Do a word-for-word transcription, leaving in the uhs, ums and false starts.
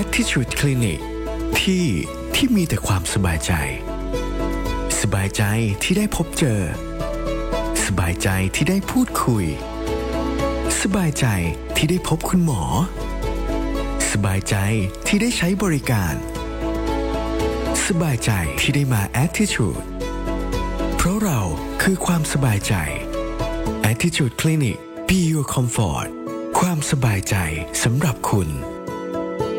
Attitude Clinic ที่ที่มีแต่ความสบายใจสบายใจที่ได้พบเจอสบายใจที่ได้พูดคุยสบายใจที่ได้พบคุณหมอสบายใจที่ได้ใช้บริการสบายใจที่ได้มา Attitude เพราะเราคือความสบายใจ Attitude Clinic Be Your Comfort ความสบายใจสำหรับคุณ